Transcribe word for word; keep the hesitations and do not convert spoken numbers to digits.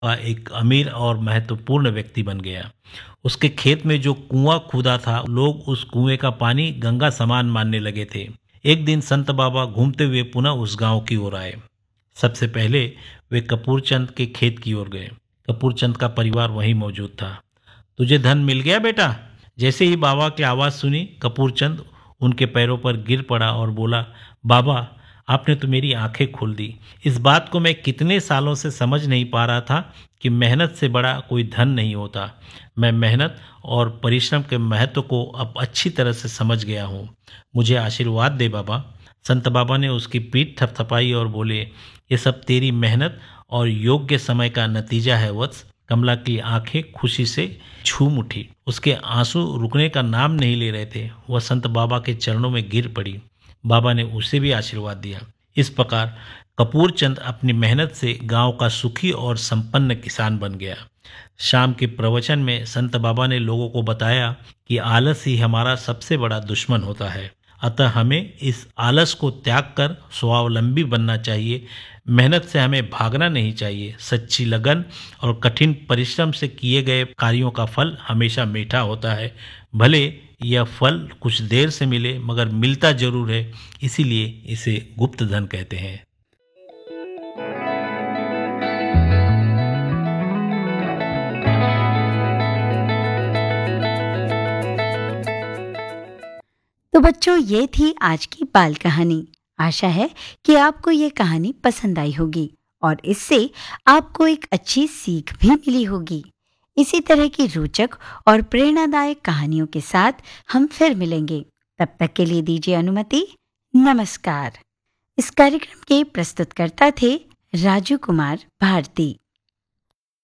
का एक अमीर और महत्वपूर्ण व्यक्ति बन गया। उसके खेत में जो कुआं खुदा था, लोग उस कुएं का पानी गंगा समान मानने लगे थे। एक दिन संत बाबा घूमते हुए पुनः उस गांव की ओर आए। सबसे पहले वे कपूरचंद के खेत की ओर गए। कपूरचंद का परिवार वहीं मौजूद था। तुझे धन मिल गया बेटा? जैसे ही बाबा की आवाज़ सुनी, कपूरचंद उनके पैरों पर गिर पड़ा और बोला, बाबा, आपने तो मेरी आंखें खोल दी। इस बात को मैं कितने सालों से समझ नहीं पा रहा था कि मेहनत से बड़ा कोई धन नहीं होता। मैं मेहनत और परिश्रम के महत्व को अब अच्छी तरह से समझ गया हूँ। मुझे आशीर्वाद दे बाबा। संत बाबा ने उसकी पीठ थपथपाई और बोले, ये सब तेरी मेहनत और योग्य समय का नतीजा है वत्स। कमला की आंखें खुशी से झूम उठी। उसके आंसू रुकने का नाम नहीं ले रहे थे। वह संत बाबा के चरणों में गिर पड़ी। बाबा ने उसे भी आशीर्वाद दिया। इस प्रकार कपूरचंद अपनी मेहनत से गांव का सुखी और संपन्न किसान बन गया। शाम के प्रवचन में संत बाबा ने लोगों को बताया कि आलस ही हमारा सबसे बड़ा दुश्मन होता है। अतः हमें इस आलस को त्याग कर स्वावलंबी बनना चाहिए। मेहनत से हमें भागना नहीं चाहिए। सच्ची लगन और कठिन परिश्रम से किए गए कार्यों का फल हमेशा मीठा होता है। भले यह फल कुछ देर से मिले, मगर मिलता जरूर है। इसीलिए इसे गुप्त धन कहते हैं। तो बच्चों, ये थी आज की बाल कहानी। आशा है कि आपको ये कहानी पसंद आई होगी और इससे आपको एक अच्छी सीख भी मिली होगी। इसी तरह की रोचक और प्रेरणादायक कहानियों के साथ हम फिर मिलेंगे। तब तक के लिए दीजिए अनुमति। नमस्कार। इस कार्यक्रम के प्रस्तुतकर्ता थे राजू कुमार भारती।